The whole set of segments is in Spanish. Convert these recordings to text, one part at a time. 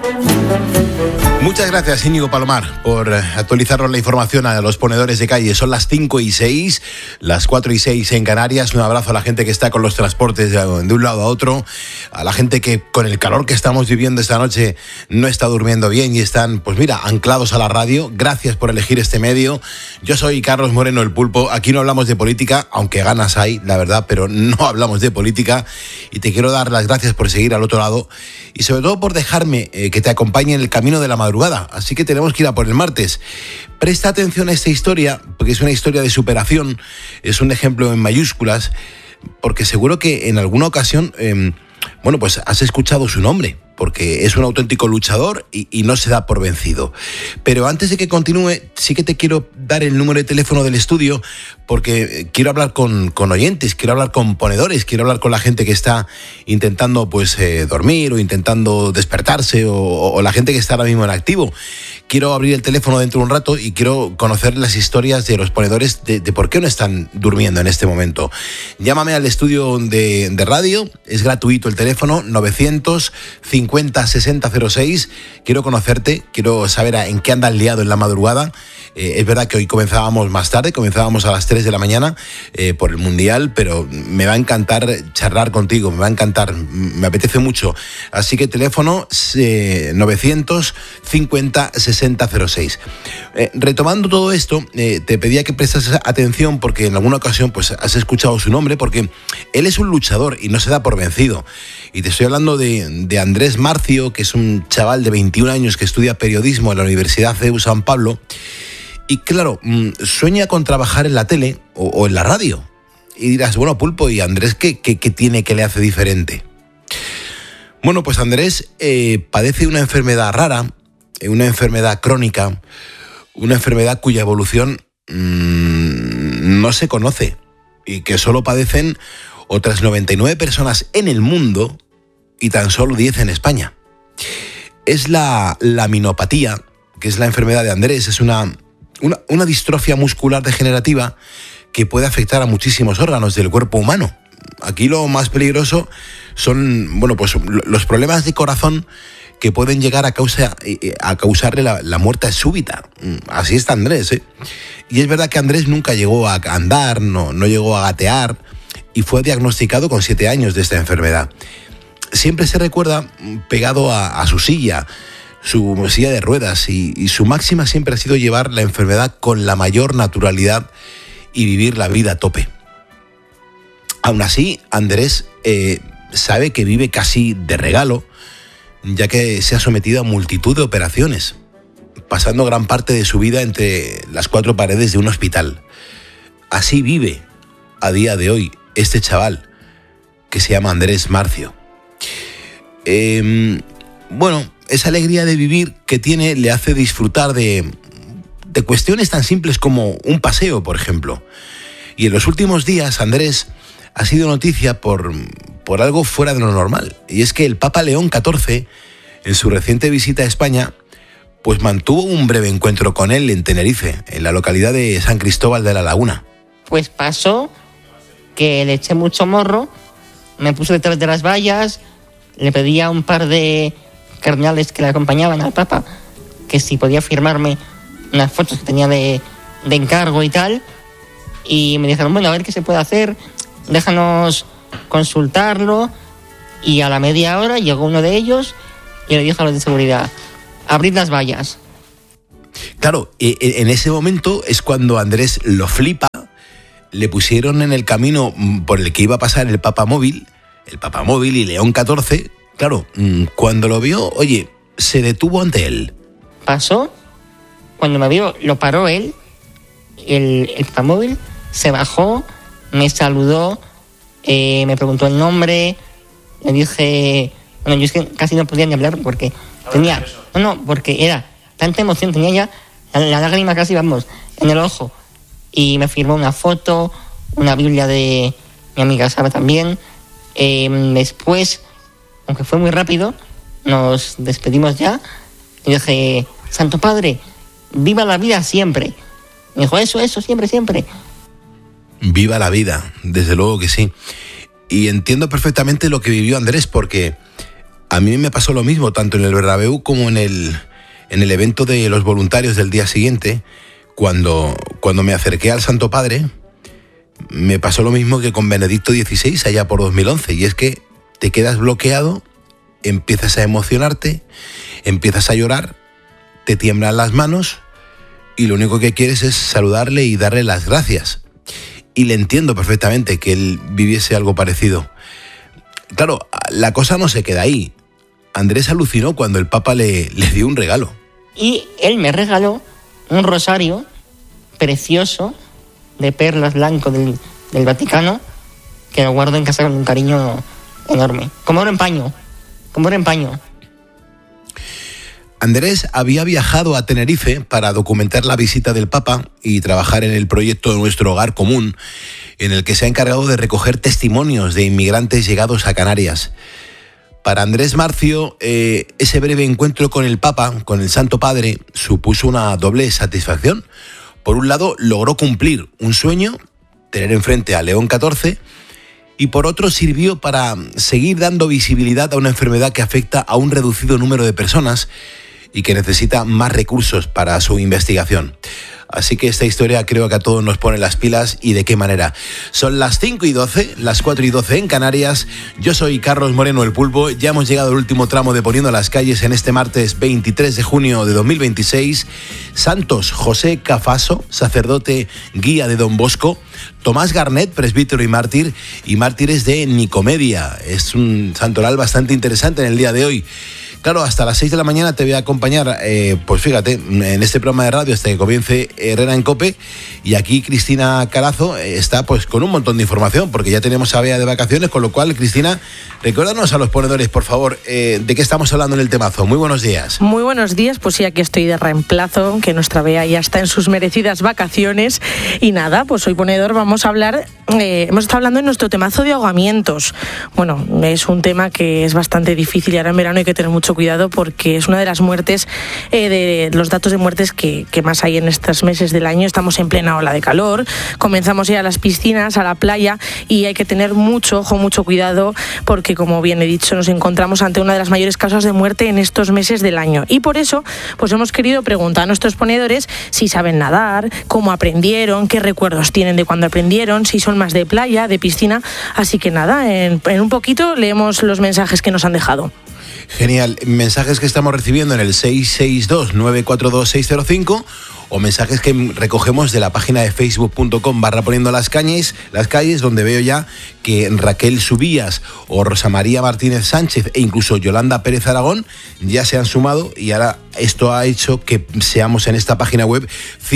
Muchas gracias, Íñigo Palomar, por actualizarnos la información a los ponedores de calle. Son las 5:06, las 4:06 en Canarias. Un abrazo a la gente que está con los transportes de un lado a otro, a la gente que con el calor que estamos viviendo esta noche no está durmiendo bien y están, pues mira, anclados a la radio. Gracias por elegir este medio. Yo soy Carlos Moreno, el Pulpo. Aquí no hablamos de política, aunque ganas hay, la verdad, pero no hablamos de política. Y te quiero dar las gracias por seguir al otro lado y sobre todo por dejarme que te acompañe en el camino de la madrugada. Así que tenemos que ir a por el martes. Presta atención a esta historia, porque es una historia de superación, es un ejemplo en mayúsculas, porque seguro que en alguna ocasión, pues has escuchado su nombre, porque es un auténtico luchador y no se da por vencido. Pero antes de que continúe, sí que te quiero dar el número de teléfono del estudio, porque quiero hablar con oyentes, quiero hablar con ponedores, quiero hablar con la gente que está intentando dormir o intentando despertarse o la gente que está ahora mismo en activo. Quiero abrir el teléfono dentro de un rato y quiero conocer las historias de los ponedores de por qué no están durmiendo en este momento. Llámame al estudio de radio, es gratuito el teléfono, 950-6006. Quiero conocerte, quiero saber en qué andas liado en la madrugada. Es verdad que hoy comenzábamos más tarde, comenzábamos a las 3 de la mañana por el Mundial, pero me va a encantar charlar contigo, me va a encantar, me apetece mucho. Así que teléfono 950-6006. Retomando todo esto, te pedía que prestas atención porque en alguna ocasión pues has escuchado su nombre, porque él es un luchador y no se da por vencido. Y te estoy hablando de Andrés Marcio, que es un chaval de 21 años que estudia periodismo en la Universidad CEU San Pablo. Y claro, sueña con trabajar en la tele o en la radio. Y dirás, bueno, Pulpo, ¿y Andrés qué tiene que le hace diferente? Bueno, pues Andrés padece una enfermedad rara, una enfermedad crónica, una enfermedad cuya evolución no se conoce y que solo padecen otras 99 personas en el mundo y tan solo 10 en España. Es la laminopatía, que es la enfermedad de Andrés, es una distrofia muscular degenerativa que puede afectar a muchísimos órganos del cuerpo humano. Aquí lo más peligroso son, los problemas de corazón que pueden llegar a causarle la muerte súbita. Así está Andrés, ¿eh? Y es verdad que Andrés nunca llegó a andar, no llegó a gatear y fue diagnosticado con 7 años de esta enfermedad. Siempre se recuerda pegado a su silla de ruedas y su máxima siempre ha sido llevar la enfermedad con la mayor naturalidad y vivir la vida a tope. Aún así, Andrés sabe que vive casi de regalo, ya que se ha sometido a multitud de operaciones, pasando gran parte de su vida entre las 4 paredes de un hospital. Así vive a día de hoy este chaval que se llama Andrés Marcio. Esa alegría de vivir que tiene le hace disfrutar de cuestiones tan simples como un paseo, por ejemplo. Y en los últimos días, Andrés ha sido noticia por algo fuera de lo normal. Y es que el Papa León XIV, en su reciente visita a España, pues mantuvo un breve encuentro con él en Tenerife, en la localidad de San Cristóbal de la Laguna. Pues pasó que le eché mucho morro, me puse detrás de las vallas, le pedía a un par de cardenales que le acompañaban al Papa que si podía firmarme unas fotos que tenía de encargo y tal, y me dijeron, bueno, a ver qué se puede hacer, déjanos consultarlo. Y a la media hora llegó uno de ellos y le dijo a los de seguridad, abrid las vallas. Claro, en ese momento es cuando Andrés lo flipa. Le pusieron en el camino por el que iba a pasar el Papa Móvil y León XIV. Claro, cuando lo vio, oye, se detuvo ante él. Pasó, cuando me vio, lo paró él, el Papa Móvil, se bajó, me saludó, me preguntó el nombre, le dije, bueno, yo es que casi no podía ni hablar porque porque era tanta emoción, tenía ya la lágrima casi, vamos, en el ojo. Y me firmó una foto, una Biblia de mi amiga Sara también. Después, aunque fue muy rápido, nos despedimos ya. Y dije, Santo Padre, viva la vida siempre. Me dijo, eso, siempre, siempre. Viva la vida, desde luego que sí. Y entiendo perfectamente lo que vivió Andrés, porque A mí me pasó lo mismo, tanto en el Bernabéu como en el evento de los voluntarios del día siguiente. Cuando me acerqué al Santo Padre, me pasó lo mismo que con Benedicto XVI allá por 2011, y es que te quedas bloqueado, empiezas a emocionarte, empiezas a llorar, te tiemblan las manos y lo único que quieres es saludarle y darle las gracias. Y le entiendo perfectamente que él viviese algo parecido. Claro, la cosa no se queda ahí. Andrés alucinó cuando el Papa le dio un regalo. Y él me regaló un rosario precioso de perlas blanco del Vaticano, que lo guardo en casa con un cariño enorme. Como oro en paño. Andrés había viajado a Tenerife para documentar la visita del Papa y trabajar en el proyecto Nuestro Hogar Común, en el que se ha encargado de recoger testimonios de inmigrantes llegados a Canarias. Para Andrés Marcio, ese breve encuentro con el Papa, con el Santo Padre, supuso una doble satisfacción. Por un lado, logró cumplir un sueño, tener enfrente a León XIV, y por otro sirvió para seguir dando visibilidad a una enfermedad que afecta a un reducido número de personas y que necesita más recursos para su investigación. Así que esta historia creo que a todos nos pone las pilas, y de qué manera. Son las 5:12, las 4:12 en Canarias. Yo soy Carlos Moreno el Pulpo. Ya hemos llegado al último tramo de Poniendo las Calles en este martes 23 de junio de 2026. Santos José Cafaso, sacerdote guía de Don Bosco. Tomás Garnet, presbítero y mártires de Nicomedia. Es un santoral bastante interesante en el día de hoy. Claro, hasta las 6 de la mañana te voy a acompañar, pues fíjate, en este programa de radio hasta que comience Herrera en COPE, y aquí Cristina Carazo está pues con un montón de información, porque ya tenemos a Bea de vacaciones, con lo cual, Cristina, recuérdanos a los ponedores, por favor, de qué estamos hablando en el temazo. Muy buenos días. Muy buenos días, pues sí, aquí estoy de reemplazo, que nuestra Bea ya está en sus merecidas vacaciones, y nada, pues hoy ponedor vamos a hablar, hemos estado hablando en nuestro temazo de ahogamientos. Bueno, es un tema que es bastante difícil y ahora en verano hay que tener mucho cuidado porque es una de las muertes, de los datos de muertes que más hay en estos meses del año. Estamos en plena ola de calor, comenzamos a ir a las piscinas, a la playa, y hay que tener mucho ojo, mucho cuidado, porque como bien he dicho, nos encontramos ante una de las mayores causas de muerte en estos meses del año. Y por eso, pues hemos querido preguntar a nuestros ponedores si saben nadar, cómo aprendieron, qué recuerdos tienen de cuando aprendieron, si son más de playa, de piscina. Así que nada, en un poquito leemos los mensajes que nos han dejado. Genial. Mensajes que estamos recibiendo en el 662-942-605 o mensajes que recogemos de la página de facebook.com/poniendo las calles, donde veo ya que Raquel Subías o Rosa María Martínez Sánchez e incluso Yolanda Pérez Aragón ya se han sumado, y ahora esto ha hecho que seamos en esta página web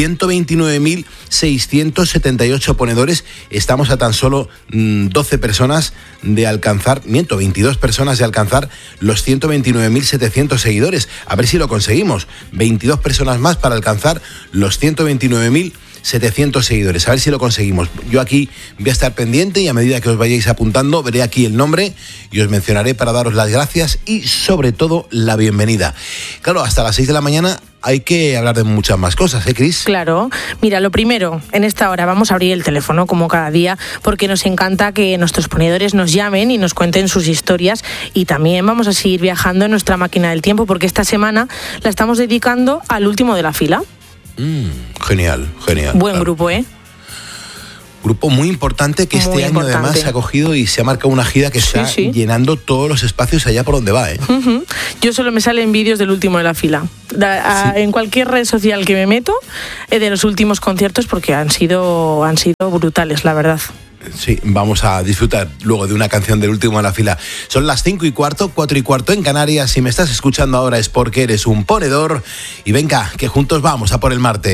129.678 ponedores. Estamos a tan solo 12 personas de alcanzar, 22 personas de alcanzar los 129.700 seguidores. A ver si lo conseguimos. 22 personas más para alcanzar los 129.700 seguidores. A ver si lo conseguimos. Yo aquí voy a estar pendiente y a medida que os vayáis apuntando veré aquí el nombre y os mencionaré para daros las gracias y sobre todo la bienvenida. Claro, hasta las 6 de la mañana hay que hablar de muchas más cosas, ¿eh, Cris? Claro. Mira, lo primero, en esta hora vamos a abrir el teléfono como cada día, porque nos encanta que nuestros ponedores nos llamen y nos cuenten sus historias, y también vamos a seguir viajando en nuestra máquina del tiempo, porque esta semana la estamos dedicando al último de la fila. Genial. Buen grupo, ¿eh? Grupo muy importante que este año además se ha cogido y se ha marcado una gira que está llenando todos los espacios allá por donde va, ¿eh? Uh-huh. Yo solo me salen vídeos del último de la fila. En cualquier red social que me meto, de los últimos conciertos, porque han sido brutales, la verdad. Sí, vamos a disfrutar luego de una canción del último de la fila. Son las 5:15, 4:15 en Canarias. Si me estás escuchando ahora es porque eres un ponedor. Y venga, que juntos vamos a por el martes.